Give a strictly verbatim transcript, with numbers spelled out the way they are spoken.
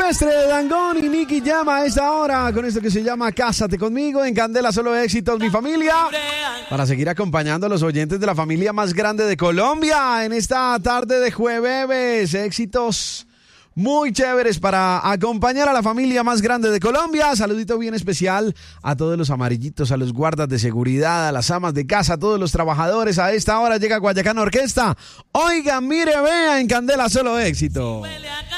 Silvestre, Dangond y Nicky Jam a esta hora con esto que se llama Cásate Conmigo en Candela Solo Éxitos, mi familia, para seguir acompañando a los oyentes de la familia más grande de Colombia en esta tarde de jueves. Éxitos muy chéveres para acompañar a la familia más grande de Colombia. Saludito bien especial a todos los amarillitos, a los guardas de seguridad, a las amas de casa, a todos los trabajadores. A esta hora llega Guayacán Orquesta. Oigan, mire, vea en Candela Solo Éxito.